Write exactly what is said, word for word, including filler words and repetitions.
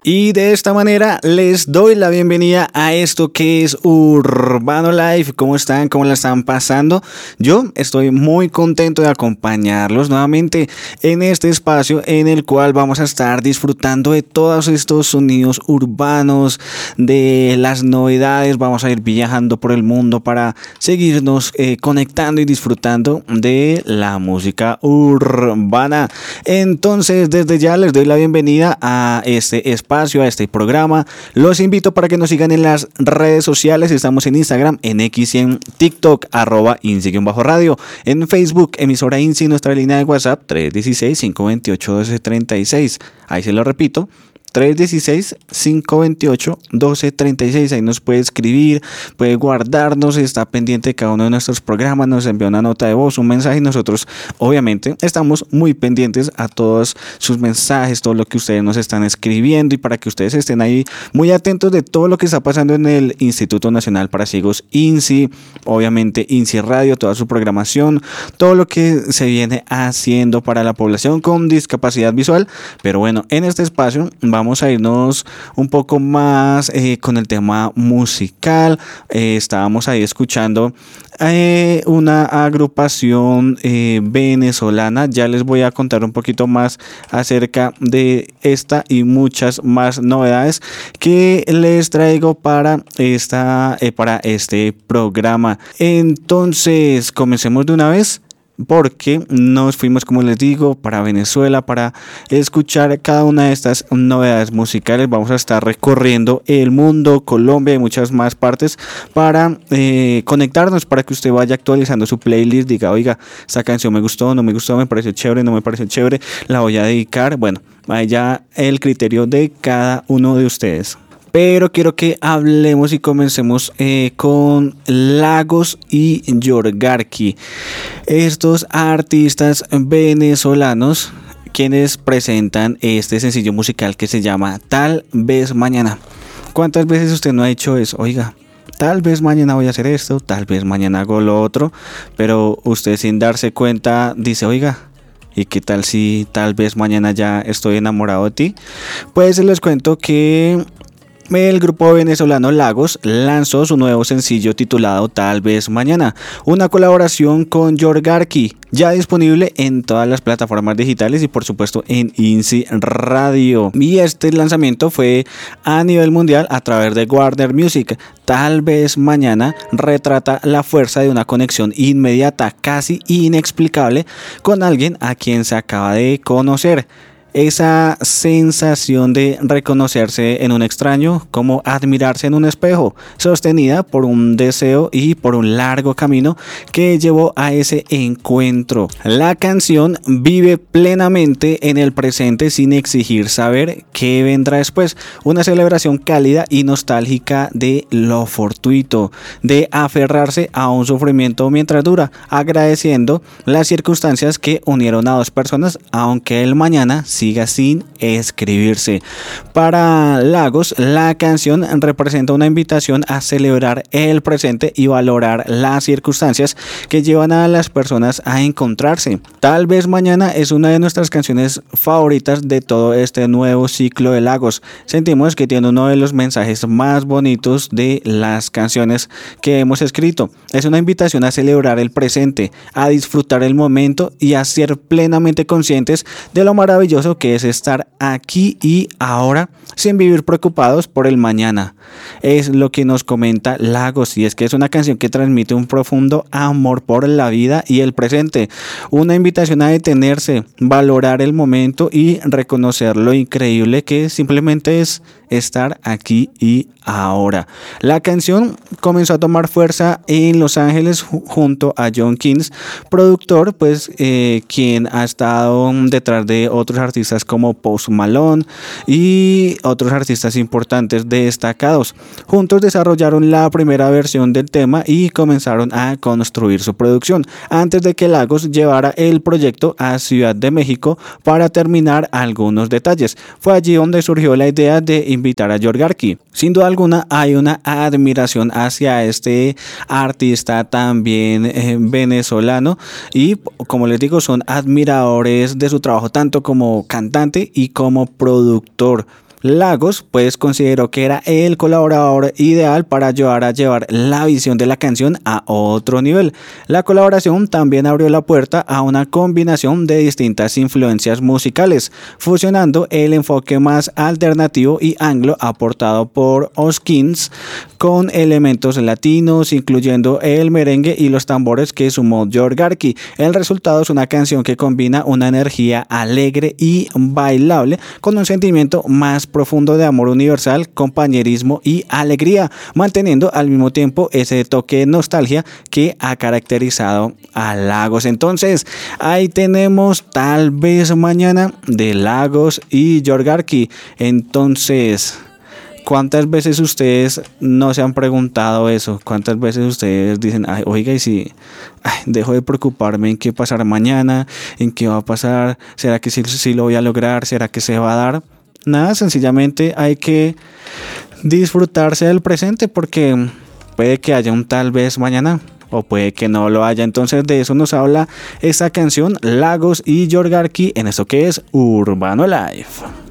Y de esta manera les doy la bienvenida a esto que es Urbano Life. ¿Cómo están? ¿Cómo la están pasando? Yo estoy muy contento de acompañarlos nuevamente en este espacio en el cual vamos a estar disfrutando de todos estos sonidos urbanos, de las novedades. Vamos a ir viajando por el mundo para seguirnos eh, conectando y disfrutando de la música urbana. Entonces, desde ya les doy la bienvenida a este espacio, a este programa. Los invito para que nos sigan en las redes sociales. Estamos en Instagram, en X y en TikTok, arroba INSI-radio. En Facebook, emisora INSI, nuestra línea de WhatsApp, tres uno seis, cinco dos ocho, uno dos tres seis. Ahí se lo repito, tres uno seis, cinco dos ocho, uno dos tres seis. Ahí nos puede escribir, puede guardarnos, está pendiente de cada uno de nuestros programas, nos envía una nota de voz, un mensaje y nosotros obviamente estamos muy pendientes a todos sus mensajes, todo lo que ustedes nos están escribiendo, y para que ustedes estén ahí muy atentos de todo lo que está pasando en el Instituto Nacional para Ciegos INSI, obviamente INSI Radio, toda su programación, todo lo que se viene haciendo para la población con discapacidad visual. Pero bueno, en este espacio vamos Vamos a irnos un poco más eh, con el tema musical. Eh, estábamos ahí escuchando eh, una agrupación eh, venezolana. Ya les voy a contar un poquito más acerca de esta y muchas más novedades que les traigo para, esta, eh, para este programa. Entonces, comencemos de una vez, porque nos fuimos, como les digo, para Venezuela para escuchar cada una de estas novedades musicales. Vamos a estar recorriendo el mundo, Colombia y muchas más partes para eh, conectarnos, para que usted vaya actualizando su playlist, diga, oiga, esta canción me gustó, no me gustó, me pareció chévere, no me pareció chévere, la voy a dedicar. Bueno, vaya el criterio de cada uno de ustedes. Pero quiero que hablemos y comencemos eh, con Lagos y Yorgarki, estos artistas venezolanos quienes presentan este sencillo musical que se llama Tal vez mañana. ¿Cuántas veces usted no ha dicho eso? Oiga, tal vez mañana voy a hacer esto, tal vez mañana hago lo otro, pero usted sin darse cuenta dice, oiga, ¿y qué tal si tal vez mañana ya estoy enamorado de ti? Pues les cuento que el grupo venezolano Lagos lanzó su nuevo sencillo titulado Tal vez mañana, una colaboración con Yorgarki, ya disponible en todas las plataformas digitales y por supuesto en INSI Radio. Y este lanzamiento fue a nivel mundial a través de Warner Music. Tal vez mañana retrata la fuerza de una conexión inmediata, casi inexplicable, con alguien a quien se acaba de conocer. Esa sensación de reconocerse en un extraño, como admirarse en un espejo, sostenida por un deseo y por un largo camino que llevó a ese encuentro. La canción vive plenamente en el presente sin exigir saber qué vendrá después. Una celebración cálida y nostálgica de lo fortuito, de aferrarse a un sufrimiento mientras dura, agradeciendo las circunstancias que unieron a dos personas, aunque el mañana sí siga sin escribirse. Para Lagos, la canción representa una invitación a celebrar el presente y valorar las circunstancias que llevan a las personas a encontrarse. Tal vez mañana es una de nuestras canciones favoritas de todo este nuevo ciclo de Lagos. Sentimos que tiene uno de los mensajes más bonitos de las canciones que hemos escrito. Es una invitación a celebrar el presente, a disfrutar el momento y a ser plenamente conscientes de lo maravilloso que es estar aquí y ahora sin vivir preocupados por el mañana. Es lo que nos comenta Lagos, y es que es una canción que transmite un profundo amor por la vida y el presente, una invitación a detenerse, valorar el momento y reconocer lo increíble que simplemente es estar aquí y ahora. La canción comenzó a tomar fuerza en Los Ángeles junto a John Kings, productor, pues eh, quien ha estado detrás de otros artistas como Post Malone y otros artistas importantes destacados. Juntos desarrollaron la primera versión del tema y comenzaron a construir su producción antes de que Lagos llevara el proyecto a Ciudad de México para terminar algunos detalles. Fue allí donde surgió la idea de invitar a Yorgarki. Sin duda alguna hay una admiración hacia este artista también eh, venezolano, y como les digo, son admiradores de su trabajo tanto como cantante y como productor. Lagos pues consideró que era el colaborador ideal para ayudar a llevar la visión de la canción a otro nivel. La colaboración también abrió la puerta a una combinación de distintas influencias musicales, fusionando el enfoque más alternativo y anglo aportado por Hoskins con elementos latinos, incluyendo el merengue y los tambores que sumó George Garkey. El resultado es una canción que combina una energía alegre y bailable con un sentimiento más profundo de amor universal, compañerismo y alegría, manteniendo al mismo tiempo ese toque de nostalgia que ha caracterizado a Lagos. Entonces, ahí tenemos Tal vez mañana de Lagos y George Garkey. Entonces, ¿cuántas veces ustedes no se han preguntado eso? ¿Cuántas veces ustedes dicen, ay, oiga, y si ay, dejo de preocuparme en qué pasará mañana, en qué va a pasar, será que sí, sí lo voy a lograr, será que se va a dar? Nada, sencillamente hay que disfrutarse del presente porque puede que haya un tal vez mañana o puede que no lo haya. Entonces de eso nos habla esta canción, Lagos y George Garkey, en esto que es Urbano Life.